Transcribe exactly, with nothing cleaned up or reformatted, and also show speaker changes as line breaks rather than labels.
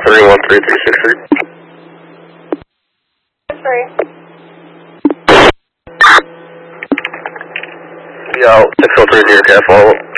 three one three three six three.
Three.
Yeah, six oh three zero, can I follow up?